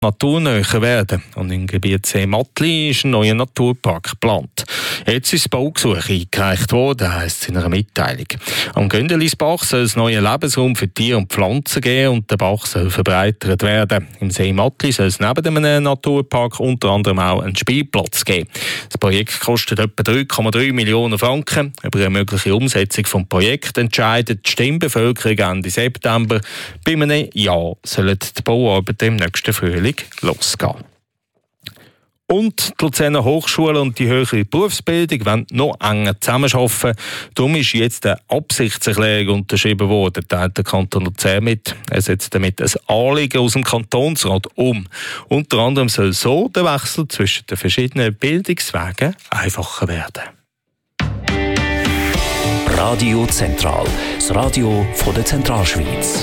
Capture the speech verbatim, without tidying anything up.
naturnäher werden. Und im Gebiet Seemattli ist ein neuer Naturpark geplant. Jetzt ist das Baugesuch eingereicht worden, heisst es in einer Mitteilung. Am Göndelisbach soll es neuen Lebensraum für Tiere und Pflanzen geben und der Bach soll verbreitert werden. Im Seemattli soll es neben einem Naturpark unter anderem auch einen Spielplatz geben. Das Projekt kostet etwa drei Komma drei Millionen Franken. Über eine mögliche Umsetzung des Projekts entscheidet die Stimmbevölkerung Ende September. Bei einem Ja sollen die Bauarbeiten im nächsten Frühling losgehen. Und die Luzerner Hochschule und die höhere Berufsbildung wollen noch enger zusammenarbeiten. Darum ist jetzt eine Absichtserklärung unterschrieben worden, teilt der Kanton Luzern mit. Er setzt damit ein Anliegen aus dem Kantonsrat um. Unter anderem soll so der Wechsel zwischen den verschiedenen Bildungswegen einfacher werden. Radio Zentral, das Radio von der Zentralschweiz.